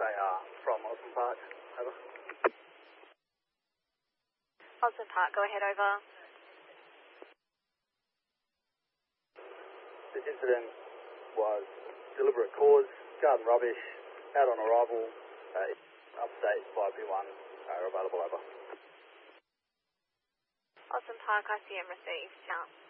SAR from Osborne Park. Over. Osborne Park, go ahead, over. This incident was deliberate cause, garden rubbish, out on arrival, upstate 5P1, available, over. Osborne Park, ICM received, out.